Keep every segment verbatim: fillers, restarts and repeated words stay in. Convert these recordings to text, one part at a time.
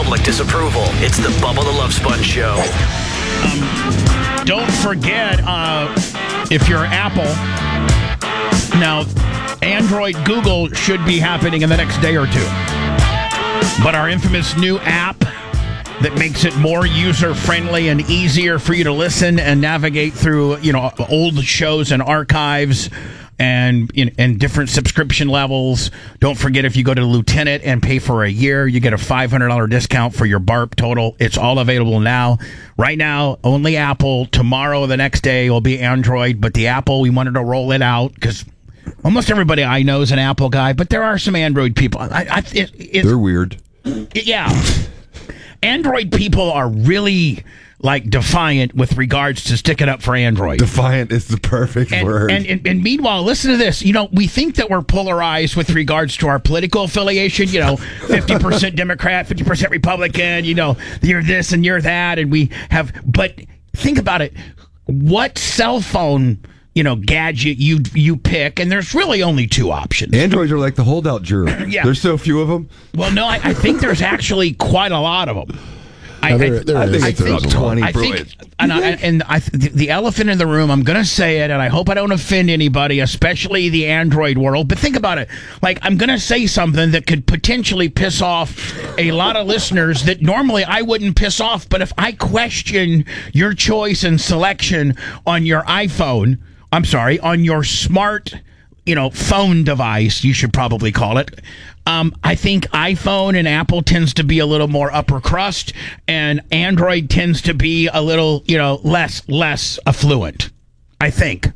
public disapproval. It's the Bubba the Love Sponge Show. Um, don't forget, uh, if you're Apple, now, Android, Google should be happening in the next day or two. But our infamous new app that makes it more user-friendly and easier for you to listen and navigate through, you know, old shows and archives and in, and different subscription levels. Don't forget, if you go to Lieutenant and pay for a year, you get a five hundred dollars discount for your B A R P total. It's all available now. Right now, only Apple. Tomorrow, the next day, will be Android. But the Apple, we wanted to roll it out because almost everybody I know is an Apple guy, but there are some Android people. I, I, it, it, They're weird. It, yeah. Android people are really, like, defiant with regards to sticking up for Android. Defiant is the perfect and, word. And, and, and meanwhile, listen to this. You know, we think that we're polarized with regards to our political affiliation. You know, fifty percent Democrat, fifty percent Republican. You know, you're this and you're that. And we have, but think about it. What cell phone, you know, gadget you you pick, and there's really only two options. Androids are like the holdout jury. Yeah. There's so few of them. Well, no, I, I think there's actually quite a lot of them. I, No, there- I, there I, is. I It's about think, twenty. I think, and, I, and I, the, the elephant in the room, I'm going to say it, and I hope I don't offend anybody, especially the Android world, but think about it. Like, I'm going to say something that could potentially piss off a lot of listeners that normally I wouldn't piss off, but if I question your choice and selection on your iPhone, I'm sorry, on your smart, you know, phone device, you should probably call it. Um, I think iPhone and Apple tends to be a little more upper crust, and Android tends to be a little, you know, less less affluent, I think.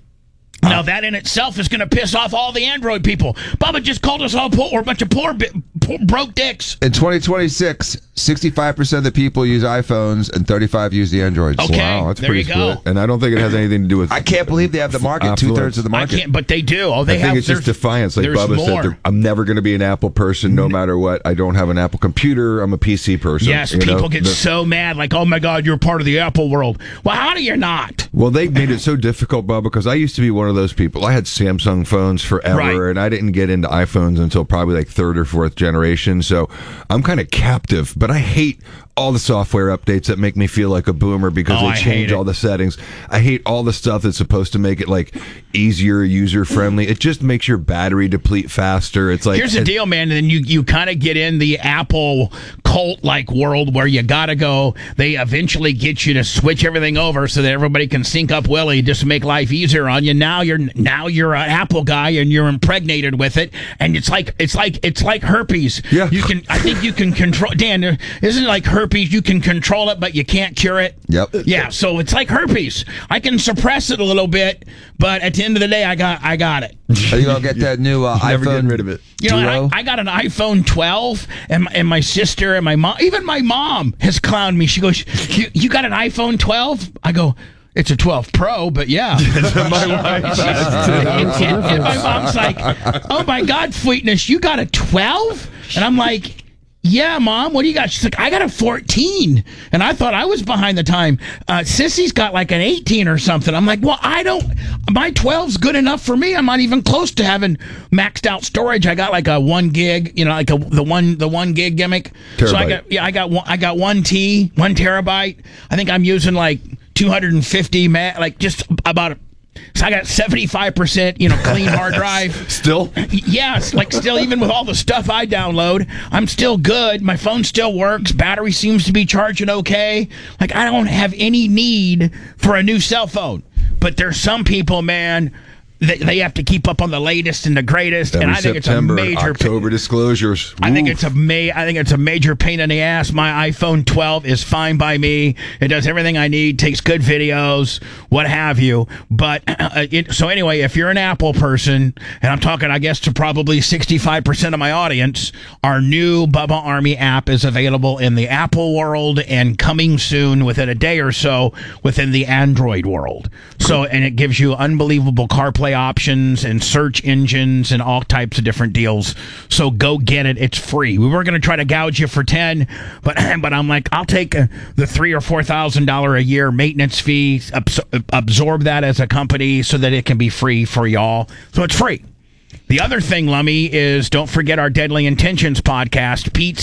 Now, that in itself is going to piss off all the Android people. Bubba just called us all poor, or a bunch of poor, poor broke dicks. In twenty twenty-six, sixty-five percent of the people use iPhones and thirty-five use the Androids. Okay, Wow, that's there pretty you go. split. And I don't think it has anything to do with. I can't believe they have the market, Affluence. two-thirds of the I market. can't, but they do. Oh, they I think have. it's just there's- defiance. Like there's Bubba more. said, they're- I'm never going to be an Apple person no matter what. I don't have an Apple computer. I'm a P C person. Yes, you people know? get The- so mad, like, oh my God, you're part of the Apple world. Well, how do you not? Well, they made it so difficult, Bubba, because I used to be one of those people. I had Samsung phones forever, Right. and I didn't get into iPhones until probably like third or fourth generation. So I'm kind of captive, but I hate all the software updates that make me feel like a boomer because Oh, they I hate change it. all the settings. I hate all the stuff that's supposed to make it like easier, user friendly. It just makes your battery deplete faster. It's like Here's the it- deal, man. And then you, you kind of get in the Apple cult-like world where you got to go. They eventually get you to switch everything over so that everybody can sync up Willie just to make life easier on you. Now you're now you're an Apple guy and you're impregnated with it, and it's like it's like it's like herpes. Yeah. You can I think you can control. Dan, isn't it like herpes? You can control it, but you can't cure it. Yep. Yeah. So it's like herpes. I can suppress it a little bit, but at the end of the day, I got I got it. Are you going to get that new uh, Never iPhone getting rid of it. You know, and Duo? I, I got an iPhone twelve, and my, and my sister and my mom, even my mom, has clowned me. She goes, "You, you got an iPhone twelve?" I go, "It's a twelve Pro, but yeah." my wife says too. and, and- and my mom's like, "Oh my God, Fleetness, you got a twelve?" And I'm like, "Yeah, Mom, what do you got?" She's like, "I got a fourteen." And I thought I was behind the time. Uh, Sissy's got like an eighteen or something. I'm like, well, I don't, my twelve's good enough for me. I'm not even close to having maxed out storage. I got like a one gig, you know, like a, the one, the one gig gimmick. So I Terabyte. got, yeah, I got one, I got one T, one terabyte. I think I'm using like two hundred fifty, ma- like just about a, so I got seventy-five percent, you know, clean hard drive. Still? Yeah, it's like still, even with all the stuff I download, I'm still good. My phone still works. Battery seems to be charging okay. Like, I don't have any need for a new cell phone. But there's some people, man, they, they have to keep up on the latest and the greatest. Every and I think September, it's a major October disclosures. I think Oof. it's a ma- I think it's a major pain in the ass. My iPhone twelve is fine by me. It does everything I need, takes good videos, what have you. But uh, it, so anyway, if you're an Apple person, and I'm talking, I guess, to probably sixty-five percent of my audience, our new Bubba Army app is available in the Apple world and coming soon, within a day or so, within the Android world. So, and it gives you unbelievable CarPlay options and search engines and all types of different deals. So go get it. It's free. We were going to try to gouge you for ten, but but I'm like, I'll take uh, the three or four thousand dollar a year maintenance fee, abs- absorb that as a company so that it can be free for y'all. So it's free. The other thing, Lummy, is don't forget our Deadly Intentions podcast. Pete's